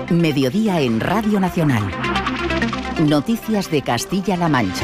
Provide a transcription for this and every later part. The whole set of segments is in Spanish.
Mediodía en Radio Nacional. Noticias de Castilla-La Mancha.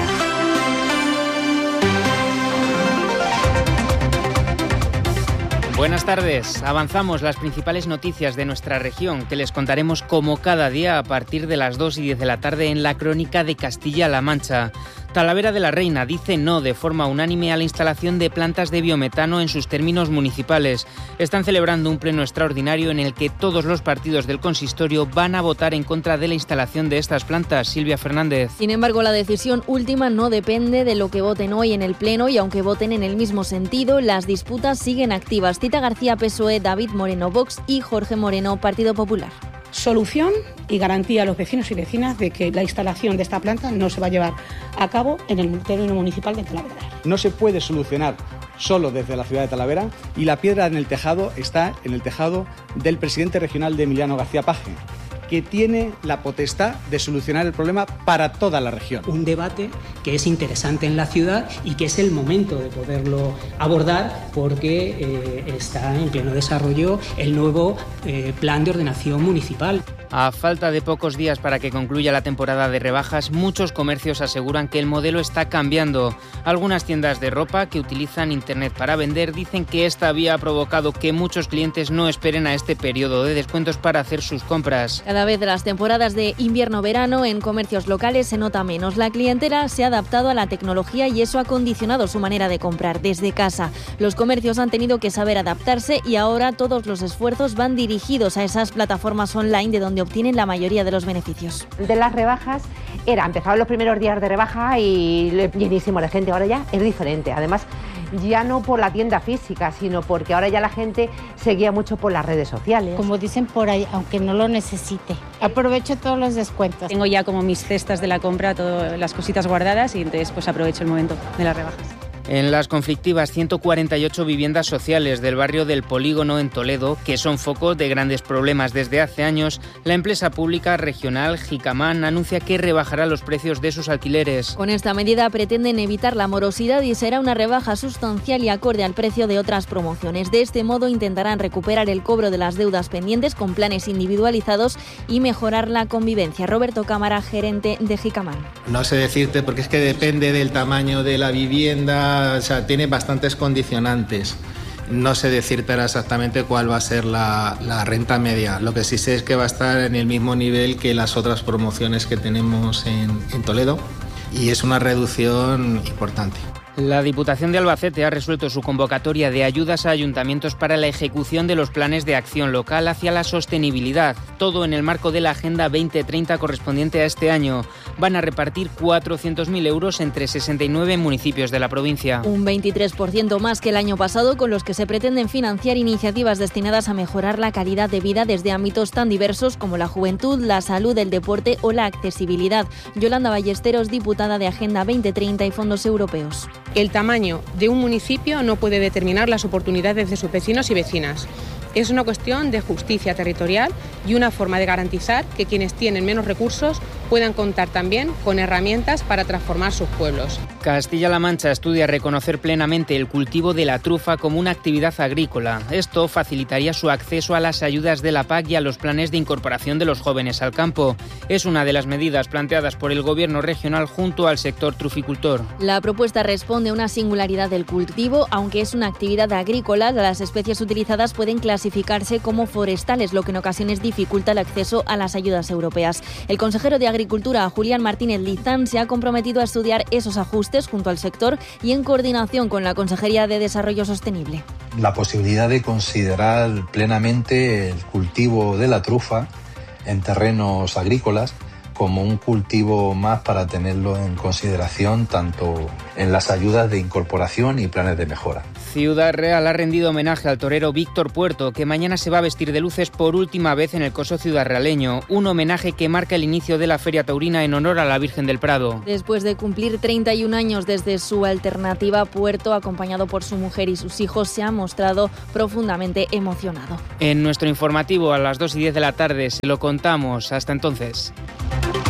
Buenas tardes. Avanzamos las principales noticias de nuestra región que les contaremos como cada día a partir de las 2:10 de la tarde en la Crónica de Castilla-La Mancha. Talavera de la Reina dice no de forma unánime a la instalación de plantas de biometano en sus términos municipales. Están celebrando un pleno extraordinario en el que todos los partidos del consistorio van a votar en contra de la instalación de estas plantas. Silvia Fernández. Sin embargo, la decisión última no depende de lo que voten hoy en el pleno y aunque voten en el mismo sentido, las disputas siguen activas. Tita García, PSOE, David Moreno, Vox y Jorge Moreno, Partido Popular. Solución y garantía a los vecinos y vecinas de que la instalación de esta planta no se va a llevar a cabo en el término municipal de Talavera. No se puede solucionar solo desde la ciudad de Talavera y la piedra en el tejado está en el tejado del presidente regional de Emiliano García Paje, que tiene la potestad de solucionar el problema para toda la región. Un debate que es interesante en la ciudad y que es el momento de poderlo abordar porque está en pleno desarrollo el nuevo plan de ordenación municipal. A falta de pocos días para que concluya la temporada de rebajas, muchos comercios aseguran que el modelo está cambiando. Algunas tiendas de ropa que utilizan Internet para vender dicen que esta vía ha provocado que muchos clientes no esperen a este periodo de descuentos para hacer sus compras. Cada vez las temporadas de invierno-verano en comercios locales se nota menos. La clientela se ha adaptado a la tecnología y eso ha condicionado su manera de comprar desde casa. Los comercios han tenido que saber adaptarse y ahora todos los esfuerzos van dirigidos a esas plataformas online de donde obtienen la mayoría de los beneficios. De las rebajas empezaban los primeros días de rebaja y llenísimo de gente, ahora ya es diferente. Además, ya no por la tienda física, sino porque ahora ya la gente se guía mucho por las redes sociales. Como dicen por ahí, aunque no lo necesite, aprovecho todos los descuentos. Tengo ya como mis cestas de la compra, todas las cositas guardadas y entonces pues aprovecho el momento de las rebajas. En las conflictivas 148 viviendas sociales del barrio del Polígono en Toledo, que son focos de grandes problemas desde hace años, la empresa pública regional Jicamán anuncia que rebajará los precios de sus alquileres. Con esta medida pretenden evitar la morosidad y será una rebaja sustancial y acorde al precio de otras promociones. De este modo intentarán recuperar el cobro de las deudas pendientes con planes individualizados y mejorar la convivencia. Roberto Cámara, gerente de Jicamán. No sé decirte porque es que depende del tamaño de la vivienda. O sea, tiene bastantes condicionantes. No sé decirte ahora exactamente cuál va a ser la renta media. Lo que sí sé es que va a estar en el mismo nivel que las otras promociones que tenemos en Toledo y es una reducción importante. La Diputación de Albacete ha resuelto su convocatoria de ayudas a ayuntamientos para la ejecución de los planes de acción local hacia la sostenibilidad, todo en el marco de la Agenda 2030 correspondiente a este año. Van a repartir 400.000 euros entre 69 municipios de la provincia. Un 23% más que el año pasado, con los que se pretenden financiar iniciativas destinadas a mejorar la calidad de vida desde ámbitos tan diversos como la juventud, la salud, el deporte o la accesibilidad. Yolanda Ballesteros, diputada de Agenda 2030 y fondos europeos. El tamaño de un municipio no puede determinar las oportunidades de sus vecinos y vecinas. Es una cuestión de justicia territorial y una forma de garantizar que quienes tienen menos recursos puedan contar también con herramientas para transformar sus pueblos. Castilla-La Mancha estudia reconocer plenamente el cultivo de la trufa como una actividad agrícola. Esto facilitaría su acceso a las ayudas de la PAC y a los planes de incorporación de los jóvenes al campo. Es una de las medidas planteadas por el Gobierno regional junto al sector truficultor. La propuesta responde a una singularidad del cultivo. Aunque es una actividad agrícola, las especies utilizadas pueden clasificarse como forestales, lo que en ocasiones dificulta el acceso a las ayudas europeas. El consejero de Agricultura, Julián Martínez Lizán, se ha comprometido a estudiar esos ajustes junto al sector y en coordinación con la Consejería de Desarrollo Sostenible. La posibilidad de considerar plenamente el cultivo de la trufa en terrenos agrícolas como un cultivo más para tenerlo en consideración tanto en las ayudas de incorporación y planes de mejora. Ciudad Real ha rendido homenaje al torero Víctor Puerto, que mañana se va a vestir de luces por última vez en el Coso ciudadrealeño, un homenaje que marca el inicio de la Feria Taurina en honor a la Virgen del Prado. Después de cumplir 31 años desde su alternativa, Puerto, acompañado por su mujer y sus hijos, se ha mostrado profundamente emocionado. En nuestro informativo a las 2:10 de la tarde se lo contamos. Hasta entonces.